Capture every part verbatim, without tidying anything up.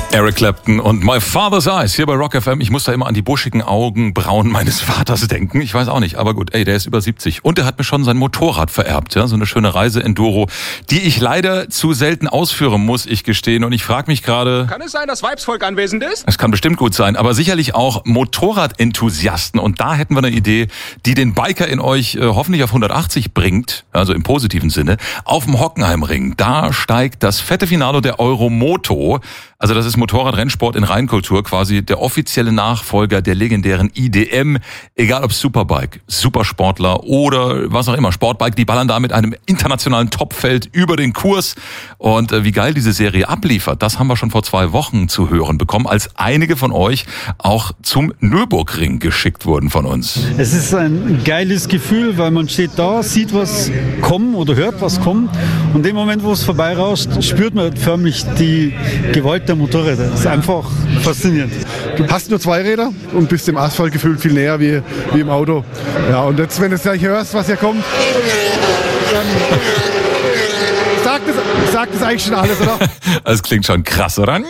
Eric Clapton und My Father's Eyes hier bei Rock F M. Ich muss da immer an die buschigen Augenbrauen meines Vaters denken. Ich weiß auch nicht, aber gut, ey, der ist über siebzig. Und er hat mir schon sein Motorrad vererbt, ja, so eine schöne Reise-Enduro, die ich leider zu selten ausführen muss, ich gestehen. Und ich frage mich gerade... Kann es sein, dass Weibsvolk anwesend ist? Es kann bestimmt gut sein, aber sicherlich auch Motorradenthusiasten. Und da hätten wir eine Idee, die den Biker in euch äh, hoffentlich auf hundertachtzig bringt, also im positiven Sinne, auf dem Hockenheimring. Da steigt das fette Finale der Euromoto. Also das ist Motorradrennsport in Reinkultur, quasi der offizielle Nachfolger der legendären I D M. Egal ob Superbike, Supersportler oder was auch immer, Sportbike, die ballern da mit einem internationalen Topfeld über den Kurs. Und äh, wie geil diese Serie abliefert, das haben wir schon vor zwei Wochen zu hören bekommen, als einige von euch auch zum Nürburgring geschickt wurden von uns. Es ist ein geiles Gefühl, weil man steht da, sieht was kommen oder hört was kommen. Und in dem Moment, wo es vorbeirauscht, spürt man förmlich die Gewalt der Motorräder. Das ist einfach faszinierend. Du hast nur zwei Räder und bist dem Asphalt gefühlt viel näher wie, wie im Auto. Ja, und jetzt, wenn du gleich hörst, was hier kommt, dann sagt es, sagt es eigentlich schon alles, oder? Das klingt schon krass, oder?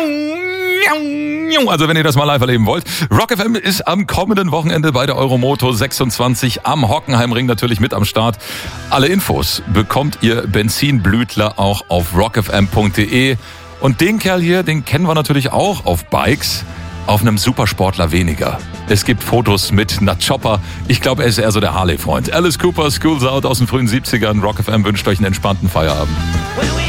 Also wenn ihr das mal live erleben wollt. Rock F M ist am kommenden Wochenende bei der Euromoto sechsundzwanzig am Hockenheimring natürlich mit am Start. Alle Infos bekommt ihr Benzinblütler auch auf rock f m punkt d e. Und den Kerl hier, den kennen wir natürlich auch auf Bikes, auf einem Supersportler weniger. Es gibt Fotos mit einer Chopper. Ich glaube, er ist eher so der Harley-Freund. Alice Cooper, Schools Out aus den frühen siebzigern. Rock F M wünscht euch einen entspannten Feierabend.